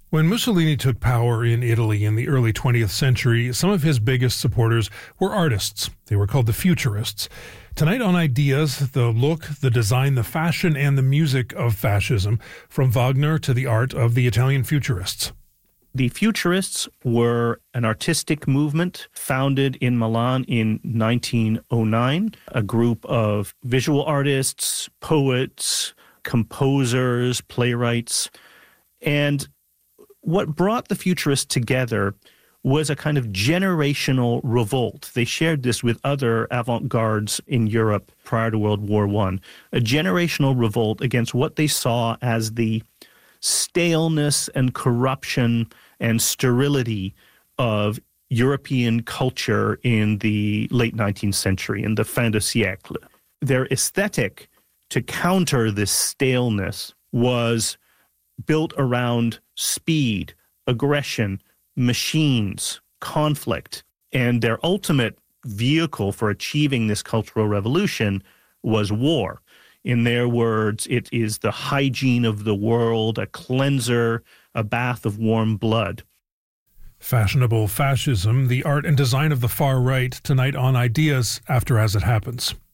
When Mussolini took power in Italy in the early 20th century, some of his biggest supporters were artists. They were called the Futurists. Tonight on Ideas, the look, the design, the fashion, and the music of fascism, from Wagner to the art of the Italian Futurists. The Futurists were an artistic movement founded in Milan in 1909, a group of visual artists, poets, composers, playwrights, and what brought the Futurists together was a kind of generational revolt. They shared this with other avant-gardes in Europe prior to World War I, a generational revolt against what they saw as the staleness and corruption and sterility of European culture in the late 19th century, in the fin de siècle. Their aesthetic to counter this staleness was built around speed, aggression, machines, conflict, and their ultimate vehicle for achieving this cultural revolution was war. In their words, it is the hygiene of the world, a cleanser, a bath of warm blood. Fashionable fascism, the art and design of the far right, tonight on Ideas after As It Happens.